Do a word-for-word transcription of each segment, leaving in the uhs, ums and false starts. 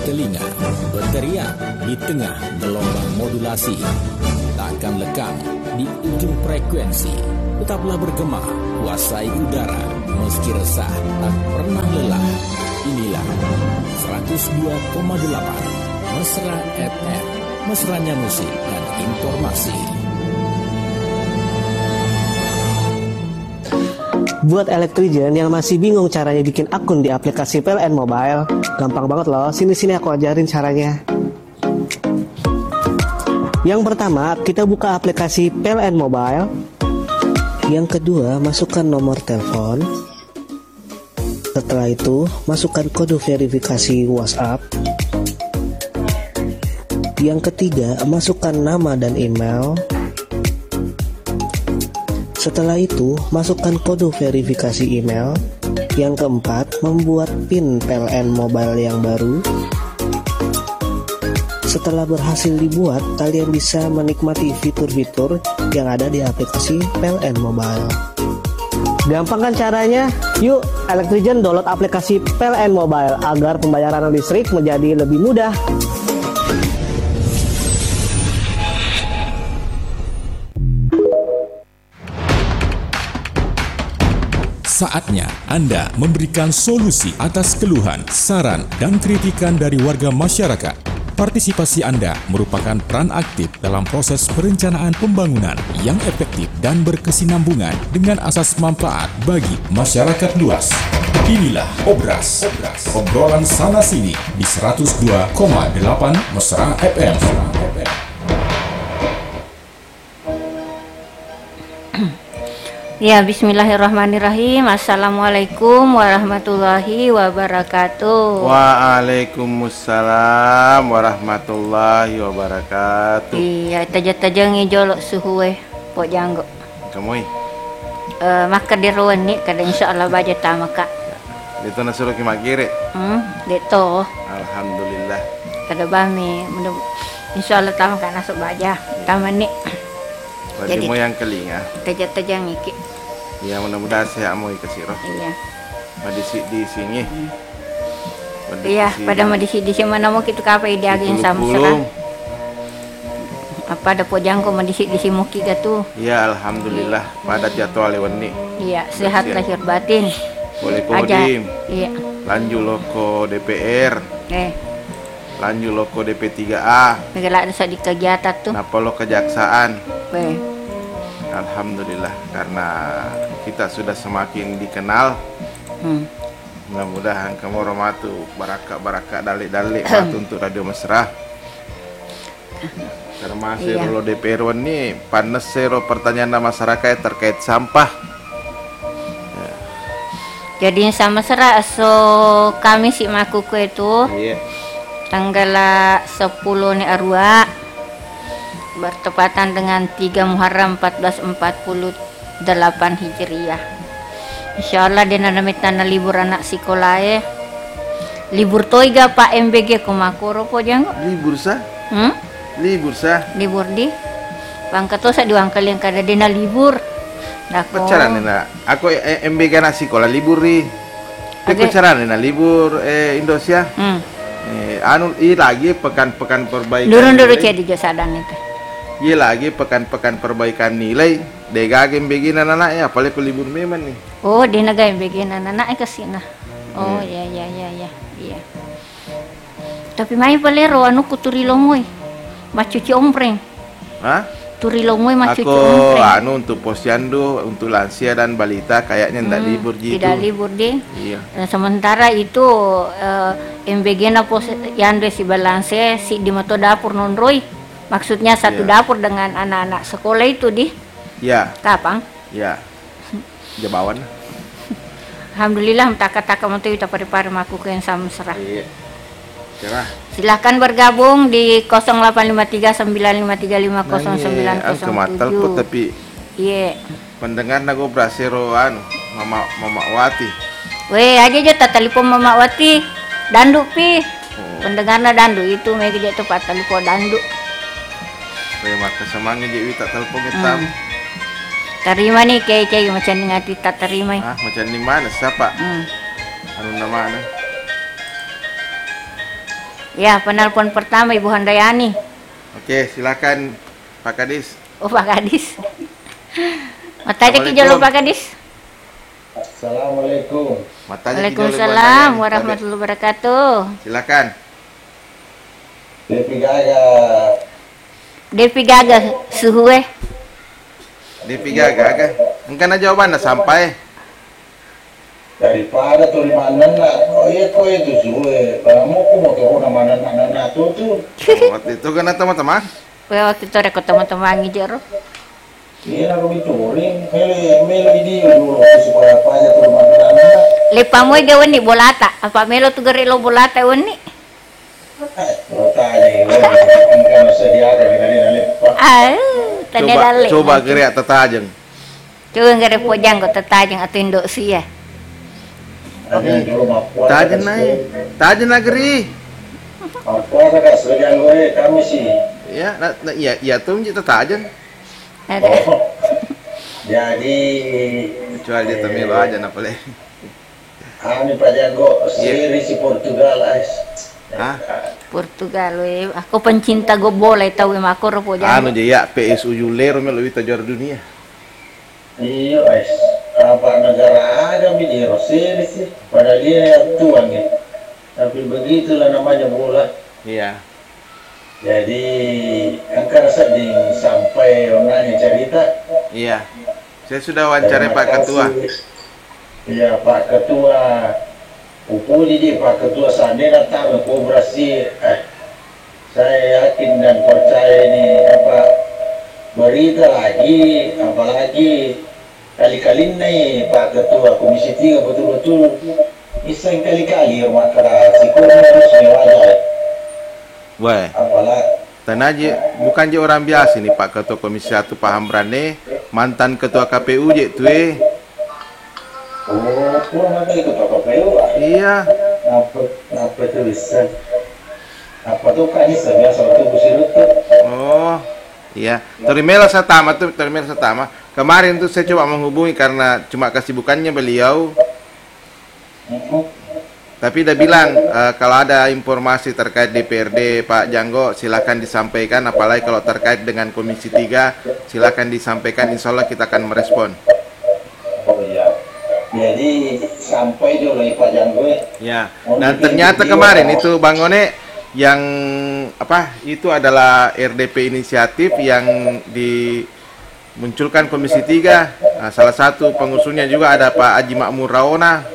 telinga, berteriak di tengah gelombang modulasi. Takkan lekang di ujung frekuensi, tetaplah bergema, kuasai udara, meski resah tak pernah lelah. Inilah seratus dua koma delapan Mesra F M, mesranya musik dan informasi. Buat Elektrigen yang masih bingung caranya bikin akun di aplikasi P L N Mobile, gampang banget loh. Sini-sini aku ajarin caranya. Yang pertama, kita buka aplikasi P L N Mobile. Yang kedua, masukkan nomor telepon. Setelah itu, masukkan kode verifikasi WhatsApp. Yang ketiga, masukkan nama dan email. Setelah itu, masukkan kode verifikasi email. Yang keempat, membuat PIN P L N Mobile yang baru. Setelah berhasil dibuat, kalian bisa menikmati fitur-fitur yang ada di aplikasi P L N Mobile. Gampang kan caranya? Yuk, Elektrigen download aplikasi P L N Mobile agar pembayaran listrik menjadi lebih mudah. Saatnya Anda memberikan solusi atas keluhan, saran, dan kritikan dari warga masyarakat. Partisipasi Anda merupakan peran aktif dalam proses perencanaan pembangunan yang efektif dan berkesinambungan dengan asas manfaat bagi masyarakat luas. Inilah Obras, obrolan sana-sini di seratus dua koma delapan Mesra F M. Ya, bismillahirrahmanirrahim. Assalamualaikum warahmatullahi wabarakatuh. Waalaikumsalam warahmatullahi wabarakatuh. Iya, taja-taja ngijolok suhu eh, pok janggo. Kamu Uh, maka di ruan ni kada insyaallah baja tamaka. Dito na suruh kimakire. Hmm, deto. Alhamdulillah. Kada bami, insyaallah tamaka nasuk baja. Taman ni. Jadi mo yang kelinga. Taja-taja ngiki. Ya mudah-mudahan sehat mo ikasiro. Iya. Madisi di sini. Iya, pada madisi di sini mana mo kitu ka pa idiagin samsara. Apa ada pojang ko madisi di sini muki gatu. Ya alhamdulillah pada jadwal lewani. Iya, sehat lahir batin. Boleh kodim. Iya. Lanjut loko D P R. Eh. Lanjut loko D P tiga A. Negala ada di kegiatan tuh. Napa lo kejaksaan. Eh. Alhamdulillah karena kita sudah semakin dikenal. Hmm. Mudah-mudahan kamu romatu barakah-barakah dalik-dalik untuk Radio Mesra. Termasuk iya. Lo D P R ini panas sero pertanyaan masyarakat terkait sampah. Ya. Jadi sama Mesra so kami si makuku itu. Iya. Tanggal sepuluh ni arwa bertepatan dengan tiga Muharram empat belas empat puluh delapan Hijriah. Insyaallah dina namitana libur anak sekolah eh. Libur toiga Pak M B G kumakuro po jang. Libur sah? Hmm? Libur sah? Libur di. Pangkato sa diwangkal yang kada dina libur. Nako. Pacaran na. Ako eh, M B G anak sekolah libur ri. Ako pacaran na libur eh Indonesia. Hmm. Eh, anu i lagi pekan-pekan perbaikan. Dulu-dulu cedi jasadan itu. Iya lagi pekan-pekan perbaikan nilai. Degagem begini anak ya, paling ku libur memang nih. Oh, di negara begini anak ke sini. Oh, hmm. ya ya ya ya, iya. Tapi mai palero anu ku turilomoy. Macuci ompreng. Hah? Turilomoy macuci ompreng. Aku anu untuk posyandu, untuk lansia dan balita kayaknya ndak hmm, libur gitu. Tidak libur deh. Iya. Dan sementara itu uh, M B G na pos yang si balanse si di moto dapur nonroy. Maksudnya satu yeah. dapur dengan anak-anak sekolah itu di. Ya. Kapang? Ya. Jabawan. Alhamdulillah taka-taka mentu kita pari-pari maku ke yang sama serah. Iya. Cerah. Silahkan bergabung di nol delapan lima tiga sembilan lima tiga lima nol sembilan nol tujuh. Tapi iya. Pendengar nago brasero anu Mama Mama Wati. Weh, aja aja tak telepon Mama Wati. Dandu pi. Oh. Pendengarna dandu itu mega je tu pat telepon dandu. Weh maka semangat je wi tak telepon kita. Hmm. Terima nih kayak macam ni ngati tak terima. Ah, macam ni mana siapa? Hmm. Anu nama mana? Ya, penelpon pertama Ibu Handayani. Oke, silakan Pak Kadis. Oh, Pak Kadis. Matanya kijolo Pak Kadis. Assalamualaikum. Waalaikumsalam warahmatullahi wabarakatuh. Silakan. Depi Gaga. Depi Gaga suhu eh. Depi Gaga aga. Engkana jawabannya sampai Daripada tuh mana nak, oh iya kok itu suwe. Kamu kok mau turun mana nak tuh tuh. waktu itu kan teman-teman. Waktu itu rekod teman-teman ngijar. Iya aku dituring, meli meli di dulu supaya apa aja tuh mana nak. Lepa mo gawan ni bolata. Apa melo tu gari lo bolata wani? Lo tanya, kan sedia ada dari lepa. Ah, tanya Coba dale. coba gerak tetajeng. Coba gari pojang ko tetajang atau indok sia. Ada dulu mapuan. Tajen naik. Tajen negeri. Mapuan agak sedia gue kami sih. Ya, na, na, ya, ya tuh menjadi tetajeng. Ada. Oh, jadi Kecuali dia temelo aja napole. Kami Pak Jago, seri si Portugal guys. Hah? Portugal we. Aku pencinta go bola tahu em aku ro pojang. Anu je ya P S U Julero melo itu juara dunia. Iya guys, apa negara ada di seri sih. Padahal dia tuan ya. Tapi begitulah namanya bola. Iya. Jadi angka sedih sampai onanya cerita. Iya. Saya sudah wawancara Pak Ketua. Iya Pak Ketua. Upuli di Pak Ketua Sandera tahu kooperasi. Eh, saya yakin dan percaya ini apa berita lagi, apalagi kali-kali nih Pak Ketua Komisi tiga betul-betul bisa kali-kali rumah keras. Sikurnya harus mewajah. Wah. Apalagi Tanaje bukan je orang biasa nih Pak Ketua Komisi satu Pak Hambrane, mantan Ketua K P U je tuh eh. oh, kurang lagi Ketua K P U. Iya. Apa apa itu bisa? Apa tuh kan bisa biasa waktu kusirut tuh. Oh. Iya. Terimela Satama tuh, Terimela Satama. Kemarin tuh saya coba menghubungi karena cuma kesibukannya beliau. Tapi dia bilang uh, kalau ada informasi terkait D P R D Pak Janggo silakan disampaikan, apalagi kalau terkait dengan Komisi tiga silakan disampaikan, insya Allah kita akan merespon. Oh iya. Jadi sampai dulu Pak Janggo. Ya. Dan ternyata kemarin itu Bang One yang apa itu adalah R D P inisiatif yang dimunculkan Komisi tiga. Nah, salah satu pengusungnya juga ada Pak Haji Makmur Raona.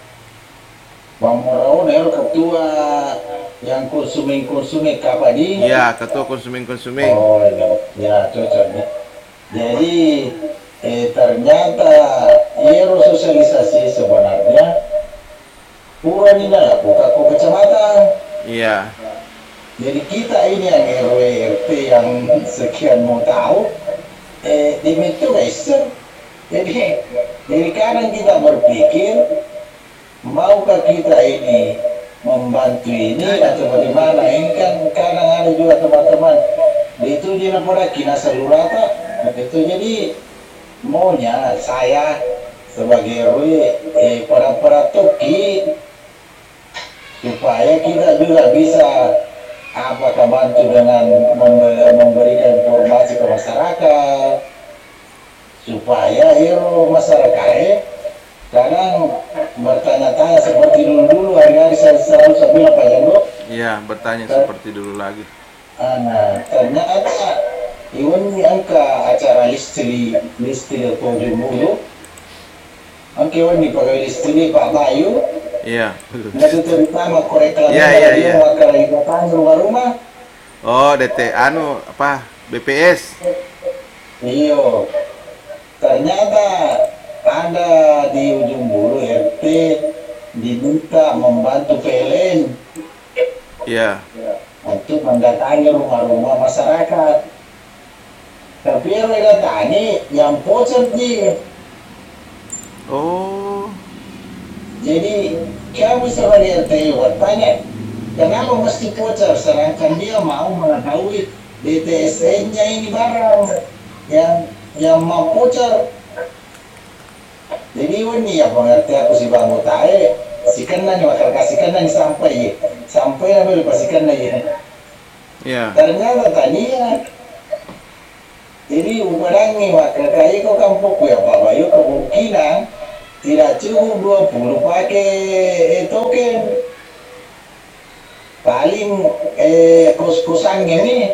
Bang Morau nih ketua yang konsumen-konsumen kapadi. Iya, ketua konsumen-konsumen. Oh iya, ya cocok nih. Jadi eh, ternyata ero sosialisasi sebenarnya kurang ini lah buka ke kecamatan. Iya. Jadi kita ini yang R W R T yang sekian mau tahu eh, di Metro guys. Jadi dari kadang kita berpikir maukah kita ini membantu ini atau bagaimana? Ini kan kadang ada juga teman-teman itu dia pada kina seluruh itu jadi maunya saya sebagai R W eh, para-para toki supaya kita juga bisa apakah bantu dengan memberikan informasi ke masyarakat supaya hero masyarakat kadang bertanya-tanya seperti dulu-dulu hari-hari saya selalu saya bilang Pak Janggo. Iya, bertanya Ter seperti dulu lagi. Nah, ternyata ini angka acara listri listri tujuh puluh. Angka ini pakai listri Pak Bayu. Iya. Itu terutama koreklamasi iya, iya, iya. makanan rumah-rumah. Oh, D T anu apa B P S. Iya. Ternyata ada di ujung bulu R T diminta membantu P L N. Iya. Untuk mendatangi rumah-rumah masyarakat. Tapi yang datangi yang pocet nih. Oh. Jadi kami sebagai R T bertanya, kenapa mesti pocet sedangkan dia mau mengetahui D T S N-nya ini barang yang yang mau pocet. Jadi ini ya pengerti aku si Bang Utae si kena nih bakal kasih kena nih sampai sampai nabi lepasikan lagi. Ya. Ternyata tanya, jadi ubarangi maka kaya kau kampung ya Pak Bayu kemungkinan tidak cukup dua puluh pakai eh, token. Paling eh, kos-kosan ini.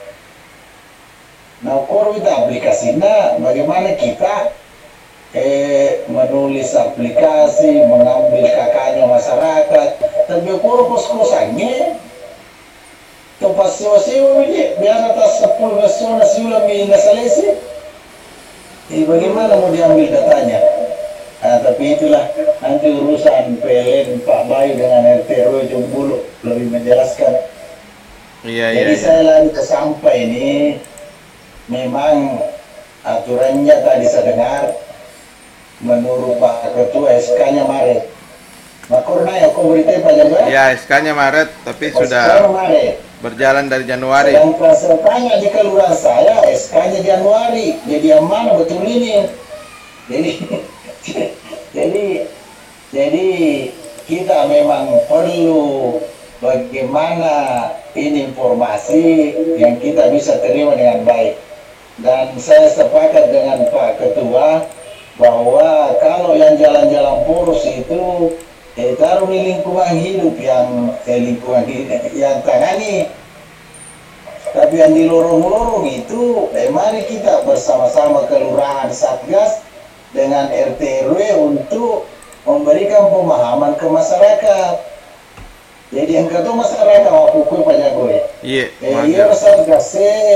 Nah, kalau kita aplikasinya bagaimana kita eh, menulis aplikasi, mengambil kakaknya masyarakat, tapi kalau kos-kosannya tempat sewa-sewa ini biar atas sepuluh persona siulah mina selesai. Eh, bagaimana mau diambil datanya? Nah, tapi itulah nanti urusan P L N Pak Bayu dengan R T R W Jombulu lebih menjelaskan. Iya, iya. Jadi Ya. saya lari ke sampai ini memang aturannya tadi saya dengar menurut Pak Ketua S K-nya Maret. Makurna ya kau berita Pak Jabar? Ya, S K-nya Maret, tapi sudah Maret. berjalan dari Januari. Sedangkan saya tanya di kelurahan saya S K-nya Januari. Jadi yang mana betul ini? Jadi jadi jadi kita memang perlu bagaimana ini informasi yang kita bisa terima dengan baik. Dan saya sepakat dengan Pak Ketua bahwa kalau yang jalan-jalan poros itu eh, taruh di lingkungan hidup yang eh, lingkungan hidup yang tangani. Tapi yang di lorong-lorong itu, eh, mari kita bersama-sama kelurahan Satgas dengan R T R W untuk memberikan pemahaman ke masyarakat. Jadi yang kata masyarakat aku pun banyak gue. Iya. Eh, Mas. iya Satgas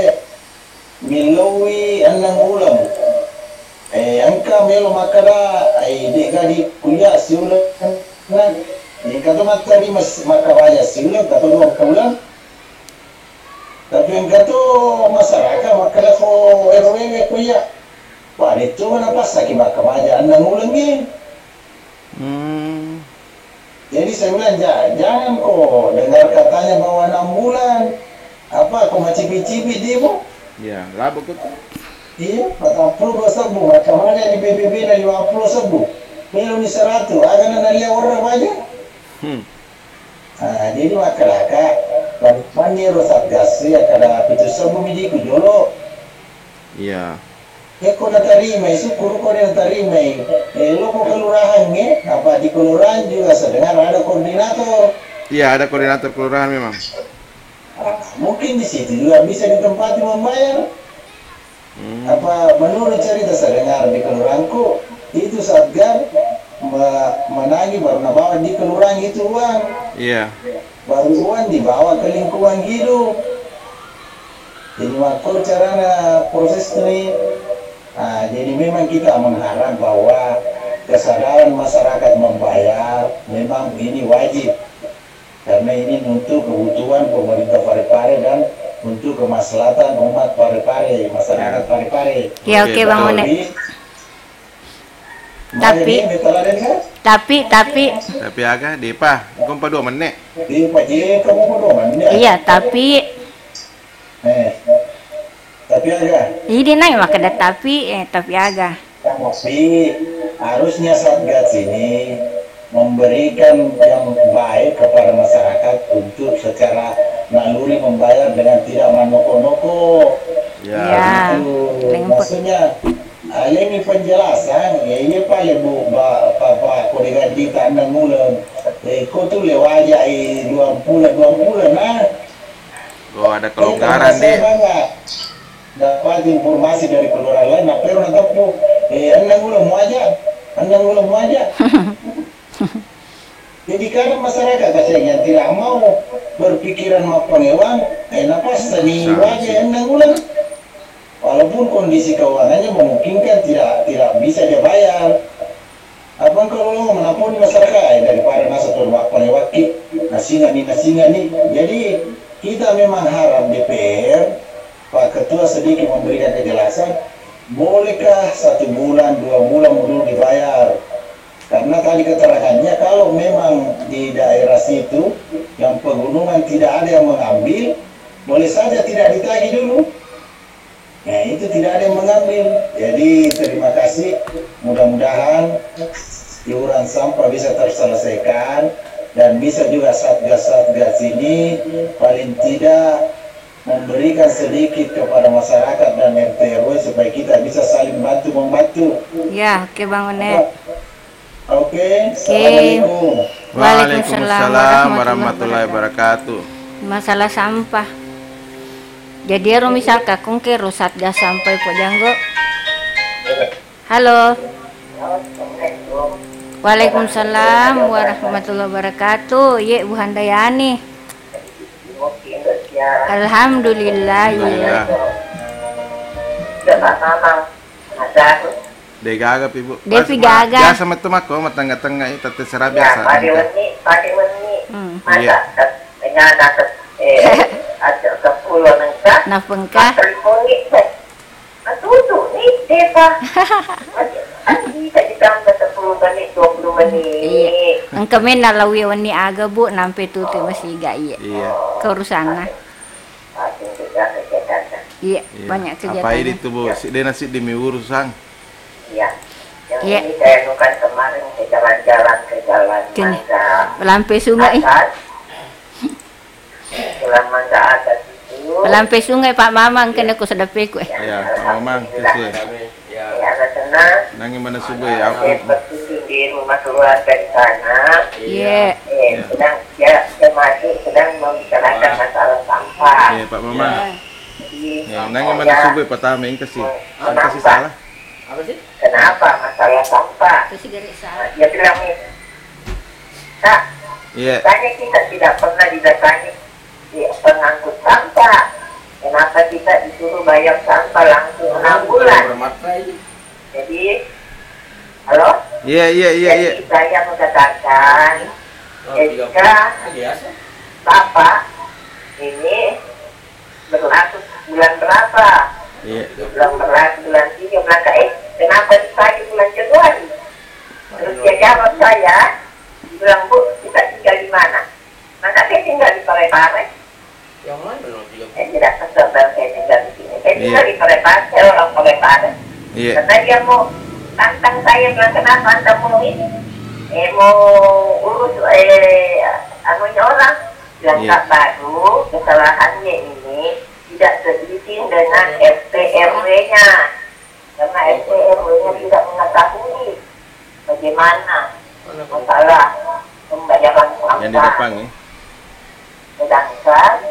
milawi anang ulam. Eh, angka melo makara ay di kadi kuliah siulan. Nah, yang kata materi mas makawaya siulan kata dua bulan. Tapi yang kata masyarakat makara ko R W kuliah. Wah, itu mana pas lagi makawaya anang ulam ni. Hmm. Jadi saya bilang jangan kok dengar katanya bahwa enam bulan apa kok macipi-cipi dia bu. Ya, lah begitu. Iya, empat puluh sebu, macam mana di B B B na lima puluh sebu, melo ni seratus, agan na nalia orang banyak. Hmm. Ah, jadi masyarakat, panjero Satgas ya kada pitu sebu midi ku jolo. Iya. Ya kau nak terima, isu kuru kau nak terima. Eh, lo kau kelurahan ni, apa di kelurahan juga sedengar ada koordinator. Iya, ada koordinator kelurahan memang. Ah, mungkin di situ juga bisa ditempati membayar. Hmm. Apa menurut cerita saya dengar di kelurahanku itu Satgas menagih baru nabawa di kelurahan itu uang. Iya. Baru uang dibawa ke lingkungan hidup. Jadi makanya caranya proses ini. Nah, jadi memang kita mengharap bahwa kesadaran masyarakat membayar memang ini wajib. Karena ini untuk kebutuhan pemerintah Parepare dan untuk kemaslahatan umat Parepare, masyarakat Parepare. Oke, oke Bang One. Tapi, tapi, tapi, Tapi agak Depa, kau empat dua menit. Di Paji kamu mau mana? iya, tapi, Eh, tapi agak. ini naik maka ada tapi, eh, tapi agak. Tapi harusnya Satgas ini memberikan yang baik kepada masyarakat untuk secara naluri membayar dengan tidak manoko-noko. Ya. Ya. Itu Dengan- maksudnya ah, ini penjelasan ya ini pak ya bu pak pak kau diganti tanah mulan eh kau tuh lewat aja eh dua bulan dua bulan nah Oh, ada kelonggaran deh. dapat informasi dari kelurahan lain nah pero nanti aku eh enam bulan mau aja enam bulan mau aja. Jadi karena masyarakat kasih yang tidak mau berpikiran mau pengewang, eh napas seni wajah enam bulan. Walaupun kondisi keuangannya memungkinkan tidak tidak bisa dia bayar. Apa kalau lo menapuni masyarakat eh, daripada nasa tuan mak pengewaki nasinga nih nasinga nih. Jadi kita memang harap D P R Pak Ketua sedikit memberikan kejelasan. Bolehkah satu bulan dua bulan dulu dibayar? Karena tadi keterangannya kalau memang di daerah situ yang pegunungan tidak ada yang mengambil, boleh saja tidak ditagih dulu. Nah itu tidak ada yang mengambil. Jadi terima kasih. Mudah-mudahan iuran sampah bisa terselesaikan dan bisa juga satgas-satgas ini paling tidak memberikan sedikit kepada masyarakat dan R T R W supaya kita bisa saling bantu membantu. Ya, oke Bang One. Oke, assalamualaikum. Waalaikumsalam warahmatullahi wabarakatuh. Masalah sampah. Jadi ro misal kakung ke ro satgas sampai po janggo. Halo. Waalaikumsalam warahmatullahi wabarakatuh. Ye Bu Handayani. Alhamdulillah ya. Dia gagap ibu. Devi gagap. Biasa sama teman kok, tengah-tengah itu terserah Ya, biasa. pagi wengi, pagi wengi. Hmm. Masa ternyata eh ada sepuluh nengka. Nah pengkah. Telefoni teh. Atutu nih Deva. Bisa ditambah sepuluh menit, dua puluh menit. Iya. Engke men nalawi wani aga Bu nampe tutu masih gak iya. Iya. Keurusana. Pasti juga kegiatan. Iya, Iya. banyak kegiatan. Apa ini tuh bu? Si dia nasi demi urusan. Iya. Yang Iya. ini saya nukan kemarin ke jalan-jalan ke jalan Gini. Mangga Lampe sungai. Atas. Jalan Mangga Atas itu. Lampe sungai Pak Mamang kena ku sedapeku eh. Iya, Pak Mamang, kasih. Ya, ada senang. Nangi mana subuh ya aku. Saya bertujuh di rumah keluarga di sana. Iya. Eh, sedang ya, saya masih sedang membicarakan masalah sampah. Iya, Pak Mamang. Jadi, Ya, nangi mana saya subuh pertama ini kasih. Kan kasih salah. kenapa masalah sampah? Kasih garis salah. Dia bilang nih, Kak, Iya. tanya kita tidak pernah didatangi di pengangkut sampah. Kenapa kita disuruh bayar sampah langsung enam bulan? Jadi, halo? Iya, iya, iya, iya. Jadi saya mengatakan, jika Bapak ini berlaku bulan berapa? Iya. Bulan berlaku bulan tiga, bulan ke eh, kenapa ditagi bulan Januari? Terus dia jawab saya, bilang Bu, kita tinggal di mana? Maka saya tinggal di Parepare. Yang mana loh tiga Saya tidak kesel dan saya tinggal di sini. Saya tinggal Iya. di Parepare, saya orang Parepare. Iya. Karena dia mau tantang saya, bilang kenapa anda mau ini? Eh mau urus eh anunya orang. Bilang Iya. Kak baru kesalahannya ini tidak seizin dengan R T R W-nya. Karena R T R W-nya tidak mengetahui bagaimana masalah pembayaran Yang di sampah. depan ya. Sedangkan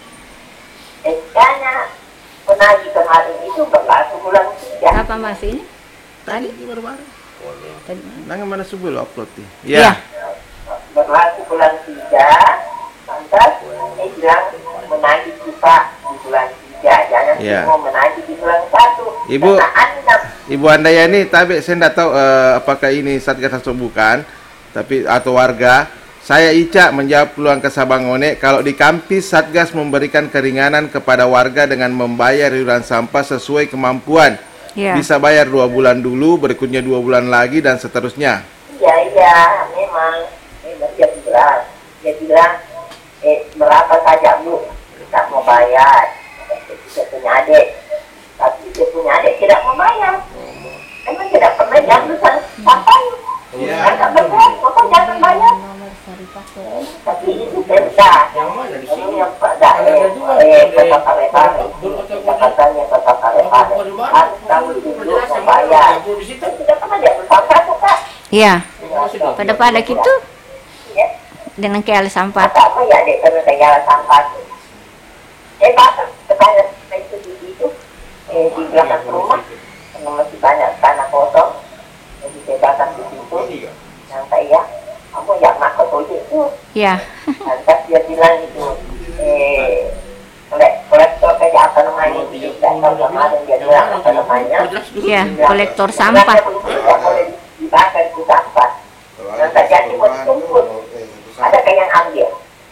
S K-nya penagih kemarin itu berlaku bulan tiga. Apa Mas ini? Tadi baru-baru. tadi. Nangi mana subuh lo upload nih. Iya. Iya. Berlaku bulan tiga, lantas saya bilang menagih kita di bulan tiga, jangan Iya. semua menagih di bulan satu. Ibu- Karena anda Ibu Handayani, tapi saya tidak tahu eh, apakah ini Satgas atau bukan, tapi atau warga. Saya Ica menjawab peluang ke Sabangone kalau di Kampis Satgas memberikan keringanan kepada warga dengan membayar iuran sampah sesuai kemampuan. Iya. Bisa bayar dua bulan dulu, berikutnya dua bulan lagi dan seterusnya. iya iya memang memang dia bilang dia bilang eh berapa saja Bu kita mau bayar. Dia punya adik, tapi dia punya adik tidak mau bayar. Emang tidak pernah jatuhan sampai. Iya. Enggak benar, maka jangan bayar. Tapi itu perda. Yang mana di sini? Ini yang pada eh eh kota Parepare. Katanya kota Parepare harus kamu dulu membayar. Tidak pernah jatuh sampai tuh Kak. Iya. Pada pada gitu Ya. dengan keal sampah. Apa apa ya dek karena tinggal sampah. Eh bahkan tetangga saya itu di itu eh di belakang rumah karena masih banyak tanah kosong. Jadi saya datang di situ. Yang saya, kamu yang mak ketujuh itu. Iya. Lantas dia bilang itu eh kolek- kolektor kayak apa namanya? Tidak tahu kemarin dia bilang apa namanya? Iya, Bilang, kolektor sebenarnya sampah. begitu, tidak boleh dibakar itu sampah. Dan tak jadi mau ditumpul. Ada kayak yang ambil.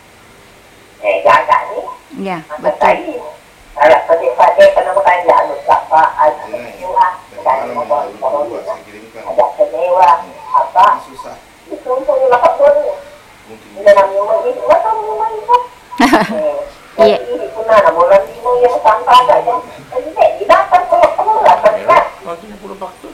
Eh jaga nih. Iya, Masa betul. tadi kalau pada kena bukan jalur apa ada sewa dan motor motor ada sewa apa itu untuk dilakukan dulu dalam rumah ini apa rumah itu Iya. jadi itu mana bulan lima yang sampah saja jadi didapat kalau kamu dapat kan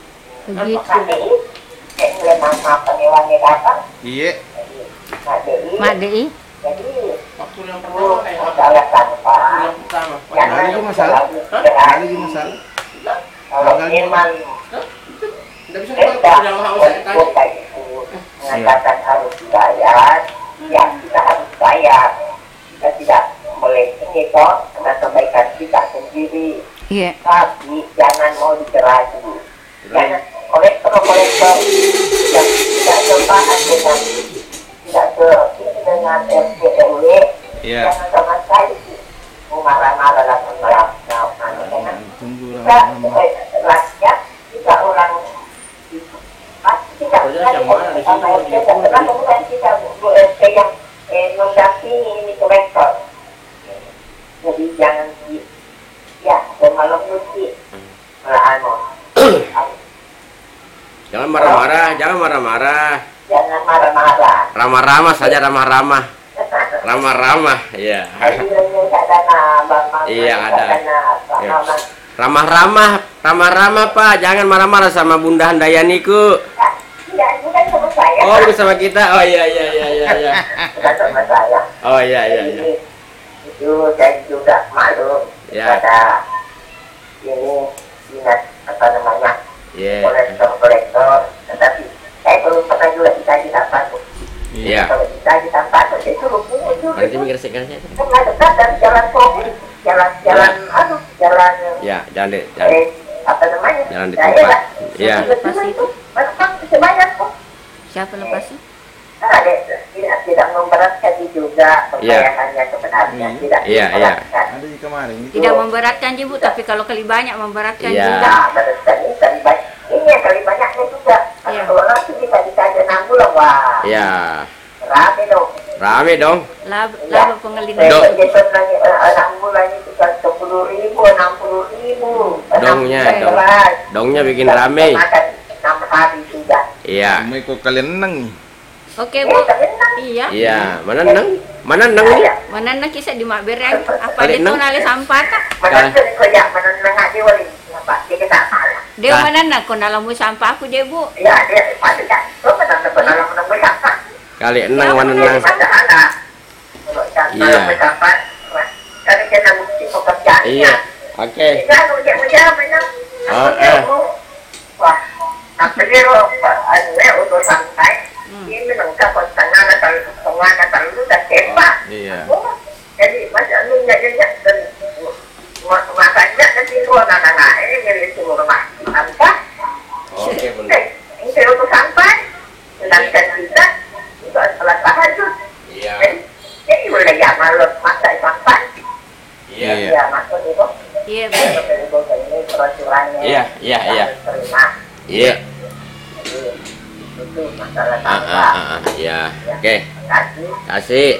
Begitu. K D I mulai nama penewanya datang Iya. K D I Made Jadi Waktu yang itu pertama kayak apa? masalah sampah. Waktu yang pertama. Jangan Ada lagi masalah? terlalu Ada lagi masalah? Kalau memang Tidak bisa kita kalau yang mau saya tanya. kota itu mengatakan harus dibayar, ya kita harus bayar. Kita tidak boleh ini toh karena kebaikan kita sendiri. Iya. Tapi jangan mau diceraju. Jangan kolektor-kolektor yang tidak sepaham dengan tidak se ini dengan R T R W. Iya. Jangan sama sekali mau marah-marah dan melakukan dengan Tunggu kita rakyat kita orang pasti tidak berani sama R T karena kemudian kita Bu R T yang eh, mendampingi ini kolektor. Jadi jangan di ya semalam mesti anu Jangan marah-marah, jangan marah-marah. jangan marah-marah. Ramah-ramah saja, ramah-ramah. Ramah-ramah, iya. Iya, ada. Iya. Ramah-ramah, ramah-ramah Pak. Jangan marah-marah sama Bunda Handayaniku. Tidak, bukan sama saya. Oh, itu sama kita. Oh iya iya iya iya iya. Bukan sama saya. Oh iya iya iya. Jadi, itu saya juga malu Ya. pada ini dinas apa namanya Iya. kolektor-kolektor. Tetapi saya belum pernah juga ditagi tanpa. Iya. Kalau ditagi tanpa, saya suruh pungut juga. Berarti mikir sekarang. Tengah dekat dari jalan covid, jalan jalan anu jalan Ya, jangan deh. Jangan. eh, apa namanya? Jalan di daerah. tempat. Iya. Tiba-tiba itu, memang bisa bayar kok. Siapa lepasin? Nah, ada- tidak tidak memberatkan juga pembayarannya sebenarnya tidak Iya, iya. memberatkan. Ada di kemarin itu. Tidak memberatkan Ibu, tapi kalau kali banyak memberatkan Iya. juga. Nah, beratkan ini kali banyak. Ini yang kali banyaknya juga. Iya. Kalau langsung kita dikaji enam bulan, wah, Iya. rame dong. Rame dong. Laba, Iya. laba pengelindungan. Saya Dok. penjatuhan lagi eh, enam bulan itu kan sepuluh ribu, enam puluh ribu, Dongnya, dong. Dongnya bikin rame. Makan enam hari sudah. Iya. Kamu ikut kalian neng. Oke Eh, Bu. tenang. Iya. Iya, mana neng? Mana neng ini? Mana nak kisah di mak berang? Apa Kali dia enam. tu nale sampah tak? Mana tu kerja mana nengah dia wali apa dia tak salah. Dia Ah. mana nak kau dalam sampah aku je Bu. Ya dia pada tak. Tu mana tu dalam nengah berapa? Kali enang mana neng? Ada ada. Kalau Iya. dalam berapa? Kalau kita bukti pekerjaan. Iya. Oke. Kita kerja kerja mana? Oh, eh. Wah, apa dia lo? Anu eh untuk sampai. Ini menengah kontangan atau kontangan atau lu dah tembak. Iya. Oh, jadi masa lu nyak-nyak dan makanya nanti lu anak-anak ini milik semua rumah sampah. Oke, benar. Eh, ini untuk sampai sedangkan kita itu adalah tahajud. Iya. Jadi, jadi boleh ya malu masa sampah. Iya. Ya maksud itu. Iya Bu. Itu ini peraturannya. Iya, iya, iya. harus terima. Iya. Jadi, itu masalah Ah, ah, sampah. ah, ah. Iya. Oke. Kasih. Kasih.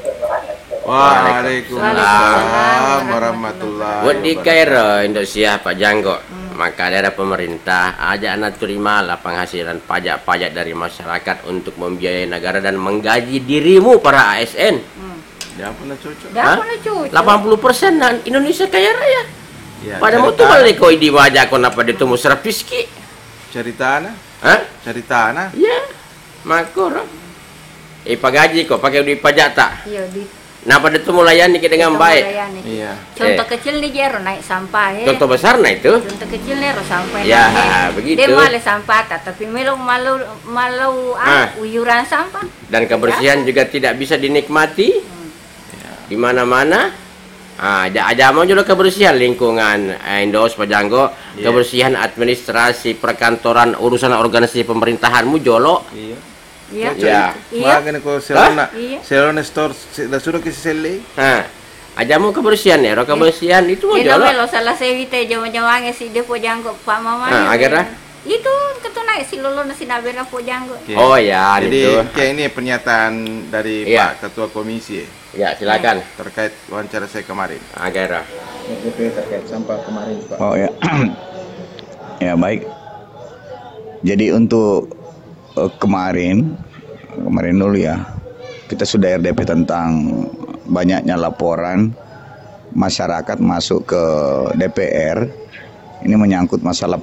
Waalaikumsalam warahmatullahi Buat di wabarakatuh. Kairo Indonesia Pak Janggo, maka daerah pemerintah ajak anak terimalah penghasilan pajak-pajak dari masyarakat untuk membiayai negara dan menggaji dirimu para A S N. Dia pernah cocok. Dah Hah? pun cuci. delapan puluh persen Indonesia kaya raya. Ya, Pada mau tuh balik kau di wajah kau napa dia tuh serapiski. cari tanah, Hah? cari tanah. Ya, makor. Eh pagaji kok pakai duit pajak tak? Iya di. Napa dia tuh melayani kita dengan baik? Iya. Contoh Eh. kecil nih Jero naik sampah ya. Contoh besar nah itu. Contoh kecil nih ro sampah. Ya, naik. begitu. Dia malah sampah tak, tapi malu malu malu Ah. ah, uyuran sampah. Dan kebersihan juga tidak bisa dinikmati di mana-mana. Ah, aja aja mau juga kebersihan lingkungan eh, Indos Pak Janggo, Iya. kebersihan administrasi perkantoran urusan organisasi pemerintahanmu jolo. Iya. Iya. Ya. Iya. Makanya kau selona, Iya. selona store, dah suruh ke seli. Nah, aja mau kebersihan ya, ro kebersihan itu mau Dia jolo. melo salah sewite jama-jamanya si dia po janggo Pak Mama. Ah, akhirnya? Itu ketu naik si lolo nasi nabera po janggo. Oke. Oh ya, Jadi itu. kayak ini pernyataan dari Iya. Pak Ketua Komisi Ya, silakan. terkait wawancara saya kemarin. Akhirnya. Terkait sampah kemarin, Pak. Oh ya, ya baik. Jadi untuk eh, kemarin, kemarin dulu ya, kita sudah R D P tentang banyaknya laporan masyarakat masuk ke D P R. Ini menyangkut masalah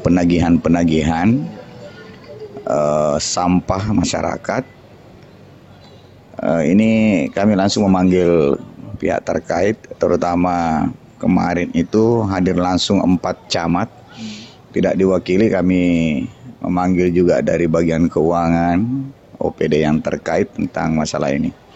penagihan-penagihan eh, sampah masyarakat uh, ini kami langsung memanggil pihak terkait, terutama kemarin itu hadir langsung empat camat, tidak diwakili. Kami memanggil juga dari bagian keuangan, O P D yang terkait tentang masalah ini.